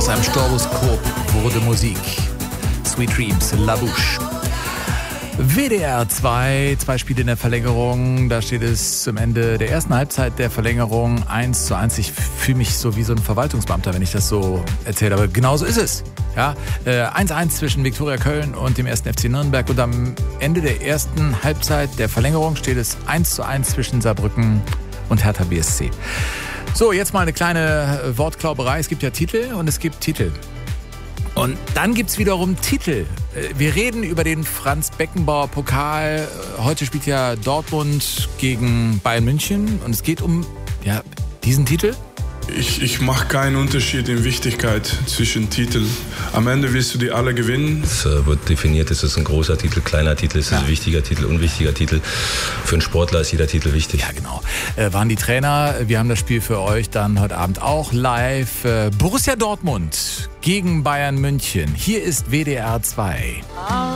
Aus einem Stroboskop wurde Musik. Sweet Dreams, La Bouche. WDR 2, 2 Spiele in der Verlängerung. Da steht es zum Ende der ersten Halbzeit der Verlängerung 1:1. Ich fühle mich so wie so ein Verwaltungsbeamter, wenn ich das so erzähle. Aber genauso ist es. Ja, 1:1 zwischen Viktoria Köln und dem 1. FC Nürnberg. Und am Ende der ersten Halbzeit der Verlängerung steht es 1:1 zwischen Saarbrücken und Hertha BSC. So, jetzt mal eine kleine Wortklauberei. Es gibt ja Titel und es gibt Titel. Und dann gibt's wiederum Titel. Wir reden über den Franz-Beckenbauer-Pokal. Heute spielt ja Dortmund gegen Bayern München. Und es geht um diesen Titel. Ich mache keinen Unterschied in Wichtigkeit zwischen Titeln. Am Ende willst du die alle gewinnen. Es wird definiert, ist es ein großer Titel, kleiner Titel, ist es ein wichtiger Titel, unwichtiger Titel. Für einen Sportler ist jeder Titel wichtig. Ja, genau. Waren die Trainer. Wir haben das Spiel für euch dann heute Abend auch live. Borussia Dortmund gegen Bayern München. Hier ist WDR 2.